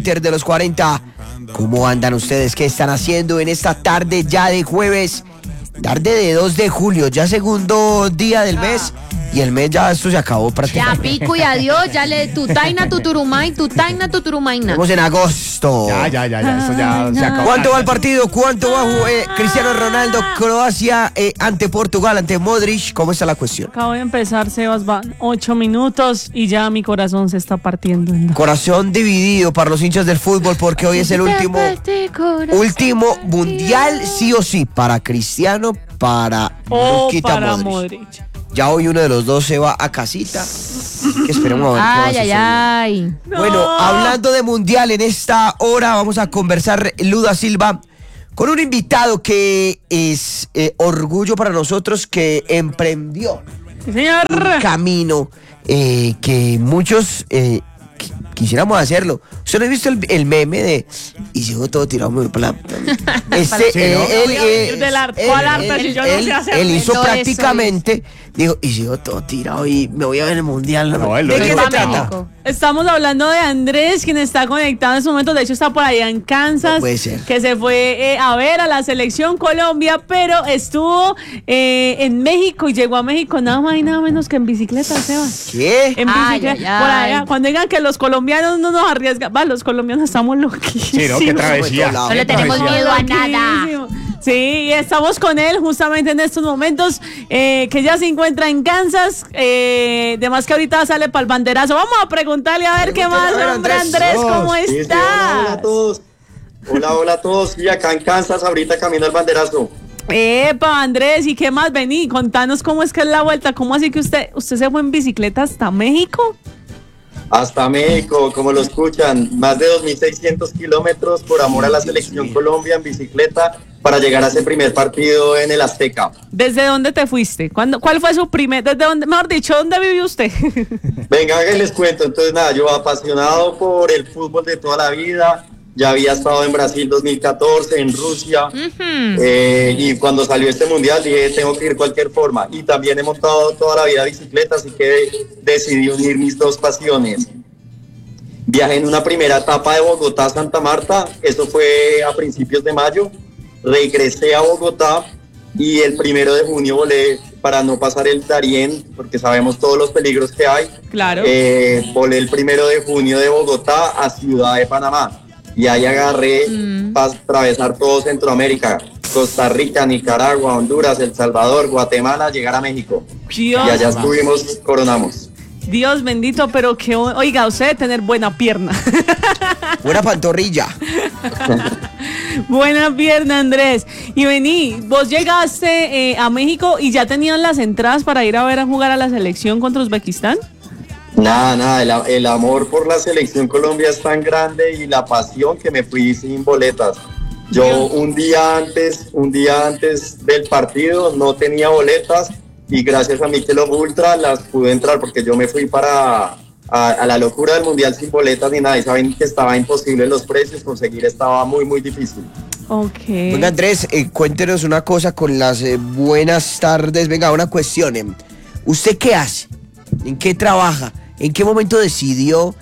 de los 40. ¿Cómo andan ustedes? ¿Qué están haciendo en esta tarde ya de jueves? Tarde de 2 de julio, ya segundo día del mes. Y el mes ya, esto se acabó prácticamente. Ya pico y adiós, ya le tutaina tuturumay, tutaina tuturumaina. Estamos en agosto. Ya, esto ya se acabó. ¿Cuánto va el partido? ¿Cuánto va Cristiano Ronaldo, Croacia ante Portugal, ante Modric? ¿Cómo está la cuestión? Acabo de empezar, Sebas, van 8 minutos y ya mi corazón se está partiendo. Corazón dividido para los hinchas del fútbol porque hoy es el último mundial sí o sí para Cristiano, para Luquita para Modric. Modric. Ya hoy uno de los dos se va a casita. Que esperemos a ver qué va a suceder. Bueno, hablando de mundial, en esta hora vamos a conversar Luda Silva con un invitado que es orgullo para nosotros, que emprendió un camino que muchos quisiéramos hacerlo. ¿Usted no ha visto el meme de y sigo todo tirado muy plano? Él hizo prácticamente, digo, y sigo todo tirado y me voy a ver el mundial. ¿De qué se trata? Estamos hablando de Andrés, quien está conectado en este momento. De hecho, está por allá en Kansas. No puede ser. Que se fue a ver a la selección Colombia, pero estuvo en México y llegó a México nada más y nada menos que en bicicleta, Sebas. ¿Qué? En bicicleta. Por allá. Cuando digan que los colombianos no nos arriesgan, los colombianos estamos loquísimos. Sí, ¿no? Qué travesía. No le tenemos miedo a nada. Sí, y estamos con él justamente en estos momentos, que ya se encuentra en Kansas. De más que ahorita sale para el banderazo. Vamos a preguntarle a ver qué más, hombre Andrés, ¿cómo está? Sí, hola a todos. Hola a todos. Sí, acá en Kansas, ahorita camino al banderazo. Epa, Andrés, ¿y qué más? Vení, contanos cómo es que es la vuelta. ¿Cómo así que usted se fue en bicicleta hasta México? Hasta México, como lo escuchan, más de 2.600 kilómetros por amor a la selección Colombia en bicicleta para llegar a ese primer partido en el Azteca. ¿Desde dónde te fuiste? ¿Cuál fue su primer, desde dónde, mejor dicho, dónde vivió usted? Venga, que les cuento. Entonces, nada, yo apasionado por el fútbol de toda la vida. Ya había estado en Brasil 2014, en Rusia, y cuando salió este mundial dije, tengo que ir de cualquier forma. Y también he montado toda la vida bicicleta, así que decidí unir mis dos pasiones. Viajé en una primera etapa de Bogotá a Santa Marta, eso fue a principios de mayo. Regresé a Bogotá y el 1 de junio volé para no pasar el Darién, porque sabemos todos los peligros que hay. Claro. Volé el 1 de junio de Bogotá a Ciudad de Panamá. Y ahí agarré para atravesar todo Centroamérica, Costa Rica, Nicaragua, Honduras, El Salvador, Guatemala, llegar a México. Dios. Y allá estuvimos, coronamos. Dios bendito, pero que, oiga, usted debe tener buena pierna. Buena pantorrilla. Buena pierna, Andrés. Y vení, vos llegaste a México y ya tenían las entradas para ir a ver a jugar a la selección contra Uzbekistán. Nada, el amor por la selección Colombia es tan grande y la pasión que me fui sin boletas. Yo un día antes del partido no tenía boletas y gracias a Michelob Ultra las pude entrar porque yo me fui a la locura del mundial sin boletas ni nada y saben que estaba imposible los precios, conseguir estaba muy muy difícil. Ok. Venga Andrés, cuéntenos una cosa con las buenas tardes. Venga, una cuestión. ¿Usted qué hace? ¿En qué trabaja? ¿En qué momento decidió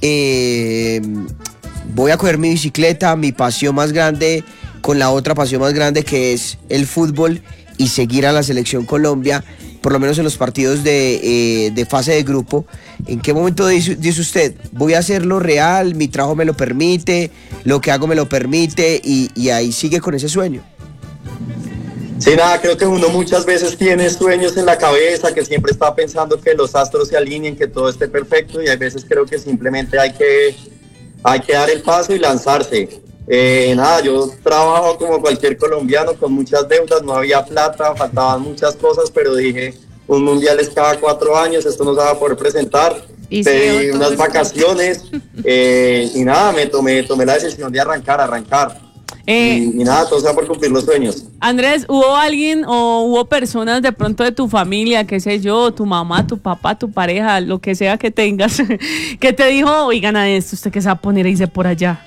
voy a coger mi bicicleta, mi pasión más grande, con la otra pasión más grande que es el fútbol y seguir a la selección Colombia, por lo menos en los partidos de fase de grupo? ¿En qué momento dice usted, voy a hacerlo real, mi trabajo me lo permite, lo que hago me lo permite y ahí sigue con ese sueño? Sí, nada, creo que uno muchas veces tiene sueños en la cabeza, que siempre está pensando que los astros se alineen, que todo esté perfecto y hay veces creo que simplemente hay que dar el paso y lanzarse. Nada, yo trabajo como cualquier colombiano con muchas deudas, no había plata, faltaban muchas cosas, pero dije, un mundial es cada 4 años, esto no se va a poder presentar. Pedí unas vacaciones y nada, me tomé la decisión de arrancar. Y nada, todo sea por cumplir los sueños. Andrés, ¿hubo alguien o hubo personas de pronto de tu familia, qué sé yo, tu mamá, tu papá, tu pareja, lo que sea que tengas, que te dijo, oigan a esto, usted que se va a poner a irse por allá?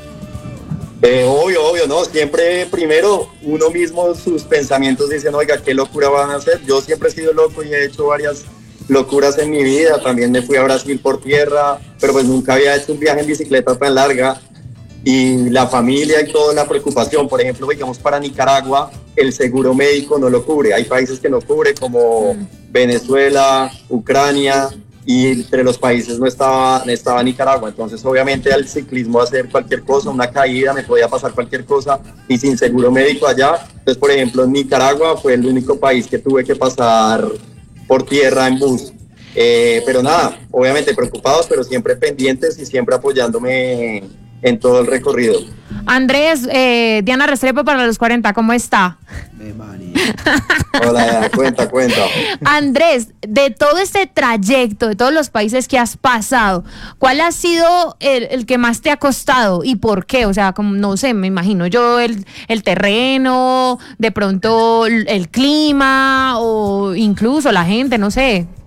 Obvio, ¿no? Siempre primero uno mismo sus pensamientos dicen, oiga, qué locura van a hacer. Yo siempre he sido loco y he hecho varias locuras en mi vida. También me fui a Brasil por tierra, pero pues nunca había hecho un viaje en bicicleta tan larga. Y la familia y toda la preocupación, por ejemplo, digamos para Nicaragua, el seguro médico no lo cubre. Hay países que no cubre, como Venezuela, Ucrania, y entre los países no estaba Nicaragua. Entonces, obviamente, al ciclismo hacer cualquier cosa, una caída, me podía pasar cualquier cosa, y sin seguro médico allá. Entonces, por ejemplo, en Nicaragua fue el único país que tuve que pasar por tierra en bus. Pero nada, obviamente preocupados, pero siempre pendientes y siempre apoyándome en todo el recorrido. Andrés, Diana Restrepo para los 40, ¿cómo está? Hola, cuenta. Andrés, de todo este trayecto, de todos los países que has pasado, ¿cuál ha sido el que más te ha costado y por qué? O sea, como, no sé, me imagino yo el terreno, de pronto el clima o incluso la gente, no sé.